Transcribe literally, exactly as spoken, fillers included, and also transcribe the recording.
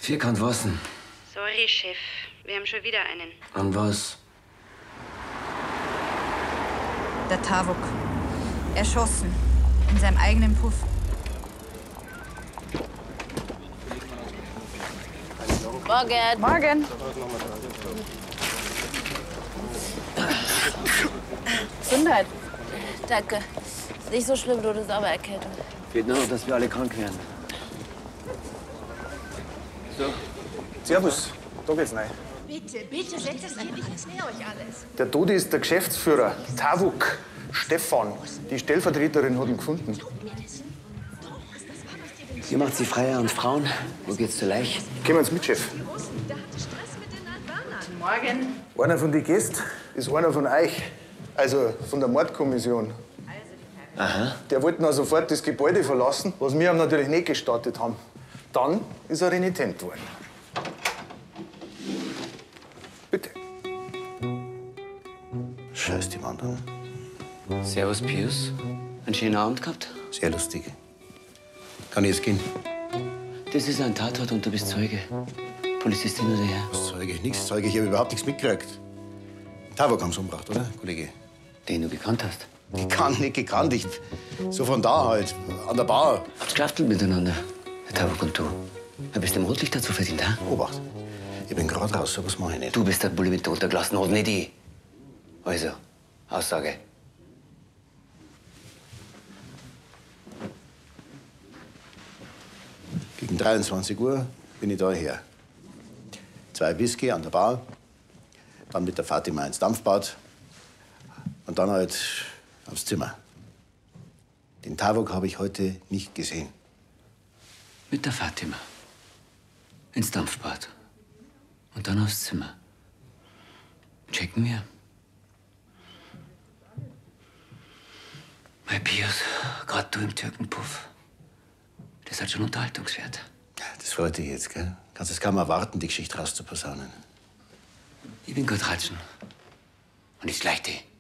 Vierkant was denn? Sorry, Chef. Wir haben schon wieder einen. An was? Der Tavuk. Erschossen. In seinem eigenen Puff. Morgen. Morgen. Gesundheit. Danke. Ist nicht so schlimm, nur eine Sommererkältung. Fehlt nur noch, dass wir alle krank werden. So. Servus, da geht's rein. Bitte, bitte, setzt es einfach alles. Näher euch alles. Der Todi ist der Geschäftsführer, Tavuk, Stefan. Die Stellvertreterin hat ihn gefunden. Hier macht sie Feierabend, Frauen. Wo geht's zur Leich? Kommen uns mit, Chef. Der hatte Stress mit den Albanern. Morgen. Einer von den Gästen ist einer von euch. Also von der Mordkommission. Aha. Der wollte noch sofort das Gebäude verlassen, was wir ihm natürlich nicht gestattet haben. Dann ist er renitent worden. Bitte. Scheiß die Wand an. Servus, Pius. Einen schönen Abend gehabt? Sehr lustig. Kann ich jetzt gehen? Das ist ein Tatort und du bist Zeuge. Polizistin oder Herr? Was Zeuge ich? Nichts Zeuge. Ich habe überhaupt nichts mitgekriegt. Tavuk haben sie umgebracht, oder, Kollege? Den du gekannt hast. Gekannt, nicht gekannt. Ich, so von da halt, an der Bar. Habt geschlafen miteinander, der Tavuk und du. Du bist dem Rotlicht dazu verdient, ha? Obacht. Ich bin gerade raus, so was mache ich nicht. Du bist der Bulli mit der untergelassenen Hose, nicht ich. Also, Aussage. Gegen dreiundzwanzig Uhr bin ich da her. Zwei Whisky an der Bar, dann mit der Fatima ins Dampfbad und dann halt aufs Zimmer. Den Tavuk habe ich heute nicht gesehen. Mit der Fatima. Ins Dampfbad. Und dann aufs Zimmer. Checken wir. Mein Pius, gerade du im Türkenpuff. Das hat schon Unterhaltungswert. Das freut dich jetzt, gell? Kannst es kaum erwarten, die Geschichte rauszuposaunen. Ich bin Gott Ratschen. Und ich gleich die.